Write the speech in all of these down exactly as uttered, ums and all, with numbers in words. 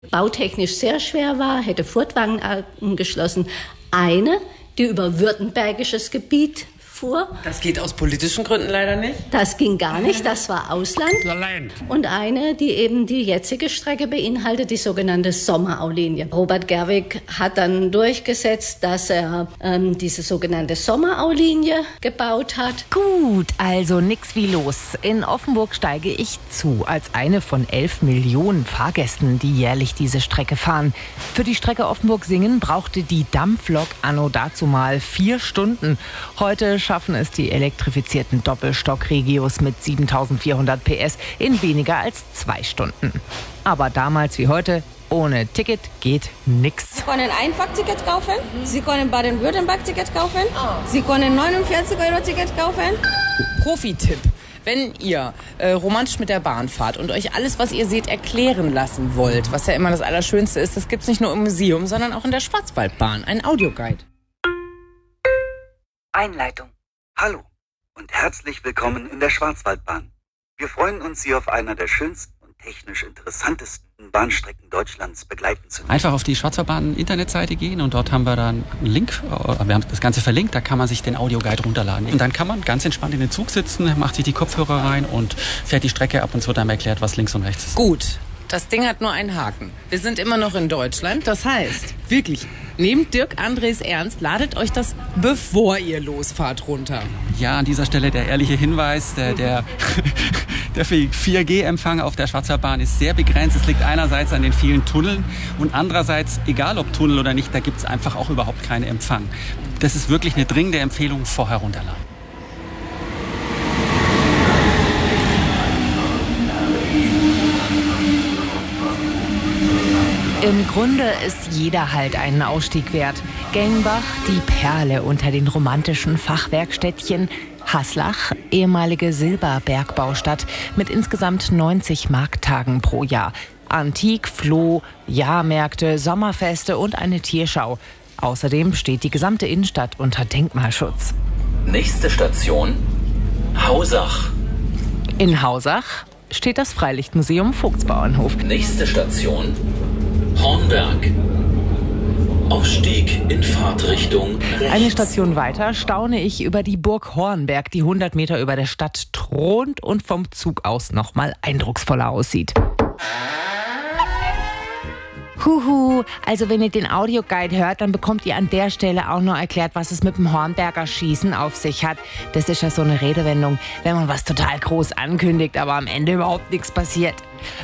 bautechnisch sehr schwer war, hätte Furtwangen angeschlossen. Eine, die über württembergisches Gebiet fuhr. Das geht aus politischen Gründen leider nicht? Das ging gar nicht, das war Ausland. Und eine, die eben die jetzige Strecke beinhaltet, die sogenannte Sommerau-Linie. Robert Gerwig hat dann durchgesetzt, dass er ähm, diese sogenannte Sommerau-Linie gebaut hat. Gut, also nix wie los. In Offenburg steige ich zu, als eine von elf Millionen Fahrgästen, die jährlich diese Strecke fahren. Für die Strecke Offenburg-Singen brauchte die Dampflok anno dazumal vier Stunden. Heute schaffen es die elektrifizierten Doppelstock-Regios mit siebentausendvierhundert P S in weniger als zwei Stunden. Aber damals wie heute, ohne Ticket geht nix. Sie können ein Einfachticket kaufen, Sie können Baden-Württemberg-Ticket kaufen, Sie können neunundvierzig Euro Ticket kaufen. Profi-Tipp. Wenn ihr äh, romantisch mit der Bahn fahrt und euch alles, was ihr seht, erklären lassen wollt, was ja immer das Allerschönste ist, das gibt's nicht nur im Museum, sondern auch in der Schwarzwaldbahn, ein Audioguide. Einleitung. Hallo und herzlich willkommen in der Schwarzwaldbahn. Wir freuen uns, Sie auf einer der schönsten und technisch interessantesten Bahnstrecken Deutschlands begleiten zu können. Einfach auf die Schwarzwaldbahn-Internetseite gehen und dort haben wir dann einen Link. Wir haben das Ganze verlinkt, da kann man sich den Audioguide runterladen. Und dann kann man ganz entspannt in den Zug sitzen, macht sich die Kopfhörer rein und fährt die Strecke ab und es wird einem erklärt, was links und rechts ist. Gut. Das Ding hat nur einen Haken. Wir sind immer noch in Deutschland. Das heißt, wirklich, nehmt Dirk Andres ernst, ladet euch das, bevor ihr losfahrt, runter. Ja, an dieser Stelle der ehrliche Hinweis, der, der, der vier G Empfang auf der Schwarzwaldbahn ist sehr begrenzt. Es liegt einerseits an den vielen Tunneln und andererseits, egal ob Tunnel oder nicht, da gibt es einfach auch überhaupt keinen Empfang. Das ist wirklich eine dringende Empfehlung, vorher runterladen. Im Grunde ist jeder Halt einen Ausstieg wert. Gengbach, die Perle unter den romantischen Fachwerkstädtchen. Haslach, ehemalige Silberbergbaustadt mit insgesamt neunzig Markttagen pro Jahr. Antik, Floh, Jahrmärkte, Sommerfeste und eine Tierschau. Außerdem steht die gesamte Innenstadt unter Denkmalschutz. Nächste Station, Hausach. In Hausach steht das Freilichtmuseum Vogtsbauernhof. Nächste Station, Hornberg. Aufstieg in Fahrtrichtung rechts. Eine Station weiter staune ich über die Burg Hornberg, die hundert Meter über der Stadt thront und vom Zug aus noch mal eindrucksvoller aussieht. Huhu, also wenn ihr den Audioguide hört, dann bekommt ihr an der Stelle auch noch erklärt, was es mit dem Hornberger Schießen auf sich hat. Das ist ja so eine Redewendung, wenn man was total groß ankündigt, aber am Ende überhaupt nichts passiert.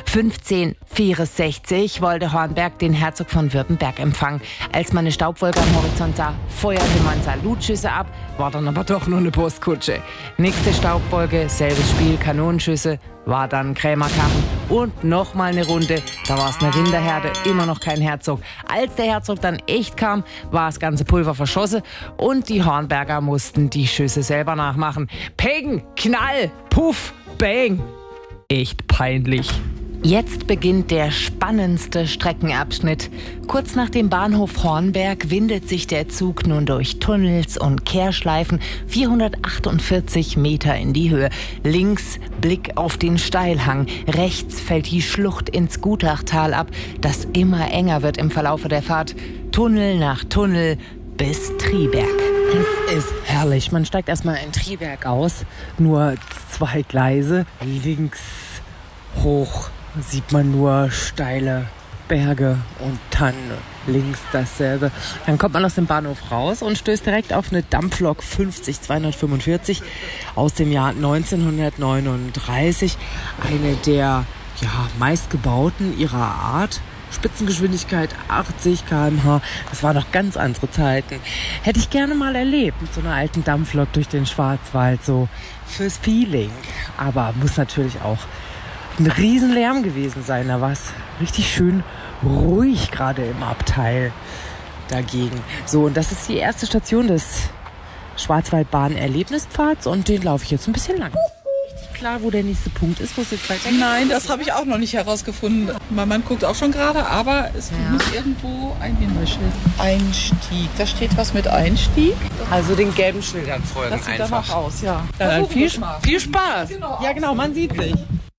fünfzehnhundertvierundsechzig wollte Hornberg den Herzog von Württemberg empfangen. Als man eine Staubwolke am Horizont sah, feuerte man Salutschüsse ab, war dann aber doch nur eine Postkutsche. Nächste Staubwolke, selbes Spiel, Kanonenschüsse, war dann Krämerkarren und nochmal eine Runde. Da war es eine Rinderherde, immer noch kein Herzog. Als der Herzog dann echt kam, war das ganze Pulver verschossen und die Hornberger mussten die Schüsse selber nachmachen. Peng, Knall, Puff, Bang. Echt peinlich. Jetzt beginnt der spannendste Streckenabschnitt. Kurz nach dem Bahnhof Hornberg windet sich der Zug nun durch Tunnels und Kehrschleifen vierhundertachtundvierzig Meter in die Höhe. Links Blick auf den Steilhang, rechts fällt die Schlucht ins Gutachtal ab, das immer enger wird im Verlaufe der Fahrt. Tunnel nach Tunnel bis Triberg. Es ist herrlich. Man steigt erstmal in Triberg aus. Nur zwei Gleise. Links hoch sieht man nur steile Berge und dann links dasselbe. Dann kommt man aus dem Bahnhof raus und stößt direkt auf eine Dampflok fünfzig zweihundertfünfundvierzig aus dem Jahr neunzehnhundertneununddreißig. Eine der ja, meistgebauten ihrer Art. Spitzengeschwindigkeit achtzig Kilometer pro Stunde. Das waren noch ganz andere Zeiten. Hätte ich gerne mal erlebt mit so einer alten Dampflok durch den Schwarzwald, so fürs Feeling. Aber muss natürlich auch ein Riesenlärm gewesen sein. Da war es richtig schön ruhig gerade im Abteil dagegen. So, und das ist die erste Station des Schwarzwaldbahn-Erlebnispfads und den laufe ich jetzt ein bisschen lang. Klar, wo der nächste Punkt ist, wo es jetzt weitergeht? Nein, das habe ich auch noch nicht herausgefunden. Mein Mann guckt auch schon gerade, aber es ja. muss irgendwo ein Hinweisschild. Einstieg, da steht was mit Einstieg. Also den gelben Schildern folgen das sieht einfach. Das sieht danach aus, ja. Dann, dann viel, viel Spaß. Genau. Ja genau, man sieht sich.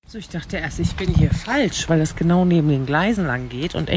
So, ich dachte erst, ich bin hier falsch, weil es genau neben den Gleisen lang geht und